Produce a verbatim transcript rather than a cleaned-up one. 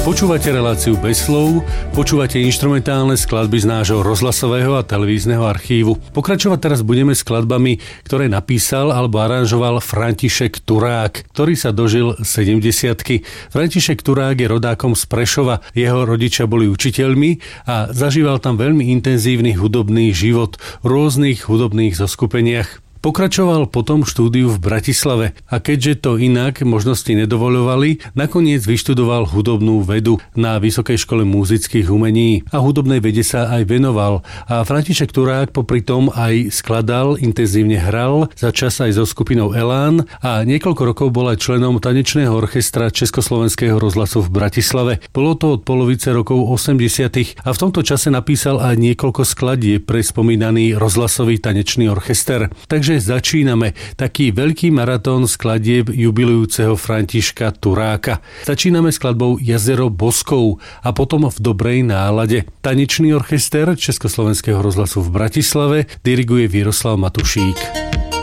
Počúvate reláciu Bez slov, počúvate inštrumentálne skladby z nášho rozhlasového a televízneho archívu. Pokračovať teraz budeme skladbami, ktoré napísal alebo aranžoval František Turák, ktorý sa dožil sedemdesiatky. František Turák je rodákom z Prešova, jeho rodičia boli učiteľmi a zažíval tam veľmi intenzívny hudobný život v rôznych hudobných zoskupeniach. Pokračoval potom štúdiu v Bratislave a keďže to inak možnosti nedovoľovali, nakoniec vyštudoval hudobnú vedu na Vysokej škole múzických umení a hudobnej vede sa aj venoval. A František Turák popri tom aj skladal, intenzívne hral, za čas aj so skupinou Elán a niekoľko rokov bol aj členom tanečného orchestra Československého rozhlasu v Bratislave. Bolo to od polovice rokov osemdesiatych a v tomto čase napísal aj niekoľko skladieb pre spomínaný rozhlasový tanečný orchester. Takže začíname taký veľký maratón skladieb jubilujúceho Františka Turáka. Začíname skladbou Jazero boskov a potom v dobrej nálade. Tanečný orchester Československého rozhlasu v Bratislave diriguje Výroslav Matušík.